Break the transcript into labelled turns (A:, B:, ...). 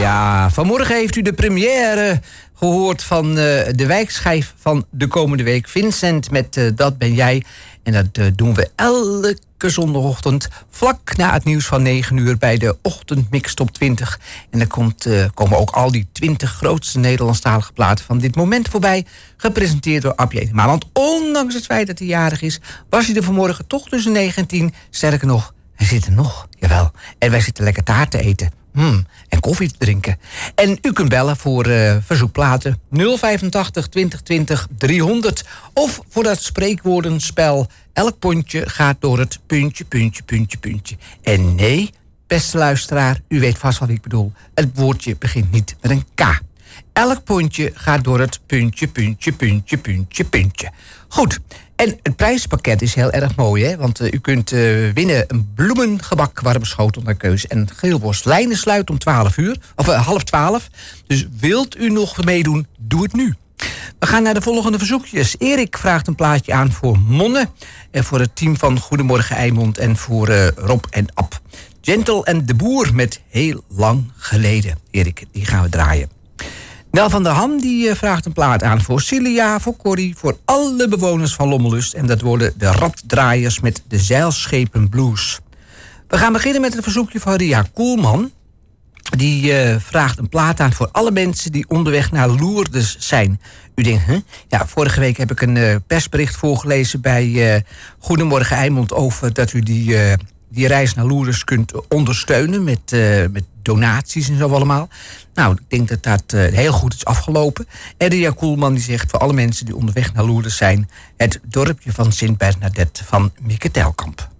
A: Ja, vanmorgen heeft u de première gehoord van de wijkschijf van de komende week. Vincent met Dat ben jij. En dat doen we elke zondagochtend vlak na het nieuws van 9 uur bij de Ochtendmix Top 20. En dan komen ook al die 20 grootste Nederlandstalige platen van dit moment voorbij. Gepresenteerd door Abje. Maar want ondanks het feit dat hij jarig is, was hij er vanmorgen toch tussen 9 en 10. Sterker nog, hij zit er nog, jawel. En wij zitten lekker taart te eten. En koffie te drinken. En u kunt bellen voor verzoekplaten 085 2020 300. Of voor dat spreekwoordenspel. Elk pontje gaat door het puntje, puntje, puntje, puntje. En nee, beste luisteraar, u weet vast wat ik bedoel. Het woordje begint niet met een K. Elk pontje gaat door het puntje, puntje, puntje, puntje, puntje. Goed, en het prijspakket is heel erg mooi, hè? Want u kunt winnen een bloemengebak warme schotel naar keuze. En Geelbos Lijnen sluit om 12 uur, of 11:30. Dus wilt u nog meedoen, doe het nu. We gaan naar de volgende verzoekjes. Erik vraagt een plaatje aan voor Monne. En voor het team van Goedemorgen Eimond. En voor Rob en Ab. Gentle en de Boer met Heel Lang Geleden. Erik, die gaan we draaien. Nel van der Ham die vraagt een plaat aan voor Cilia, voor Corrie, voor alle bewoners van Lommelust. En dat worden de Raddraaiers met de Zeilschepen Blues. We gaan beginnen met een verzoekje van Ria Koelman. Die vraagt een plaat aan voor alle mensen die onderweg naar Lourdes zijn. U denkt, Ja, vorige week heb ik een persbericht voorgelezen bij Goedemorgen Eimond over dat u die reis naar Lourdes kunt ondersteunen met donaties en zo allemaal. Nou, ik denk dat dat heel goed is afgelopen. En Ria Koelman die zegt voor alle mensen die onderweg naar Lourdes zijn, het dorpje van Sint Bernadette van Mieke Telkamp.